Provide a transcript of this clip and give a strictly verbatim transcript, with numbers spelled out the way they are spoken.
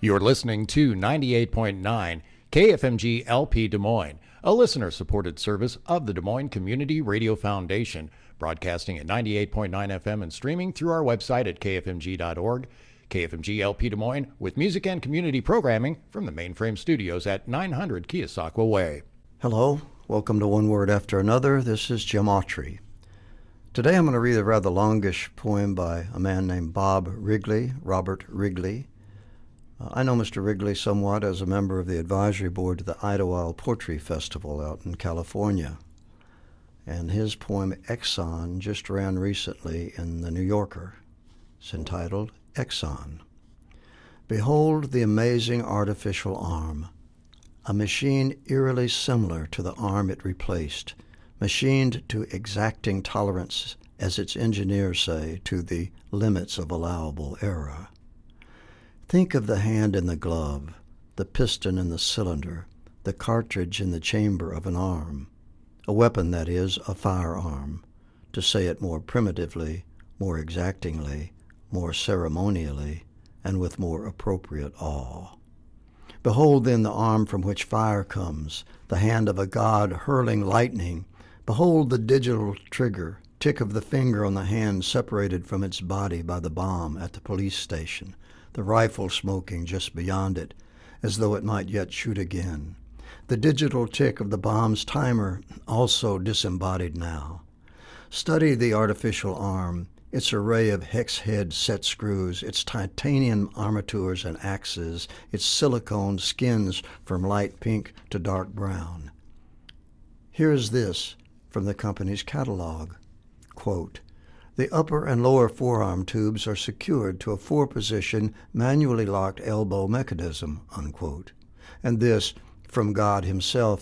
You're listening to ninety-eight point nine K F M G L P Des Moines, a listener-supported service of the Des Moines Community Radio Foundation, broadcasting at ninety-eight point nine F M and streaming through our website at k f m g dot org. K F M G L P Des Moines, with music and community programming from the Mainframe Studios at nine hundred Keosauqua Way. Hello, welcome to One Word After Another. This is Jim Autry. Today I'm going to read a rather longish poem by a man named Bob Wrigley, Robert Wrigley. Uh, I know Mister Wrigley somewhat as a member of the advisory board to the Idlewild Poetry Festival out in California. And his poem Exxon just ran recently in the New Yorker. It's entitled Exxon. Behold the amazing artificial arm, a machine eerily similar to the arm it replaced, machined to exacting tolerance, as its engineers say, to the limits of allowable error. Think of the hand in the glove, the piston in the cylinder, the cartridge in the chamber of an arm, a weapon that is, a firearm, to say it more primitively, more exactingly, more ceremonially, and with more appropriate awe. Behold then the arm from which fire comes, the hand of a god hurling lightning. Behold the digital trigger, tick of the finger on the hand separated from its body by the bomb at the police station, the rifle smoking just beyond it, as though it might yet shoot again. The digital tick of the bomb's timer, also disembodied now. Study the artificial arm, its array of hex-head set screws, its titanium armatures and axes, its silicone skins from light pink to dark brown. Here is this from the company's catalog. Quote, the upper and lower forearm tubes are secured to a four-position, manually locked elbow mechanism, unquote. And this, from God himself,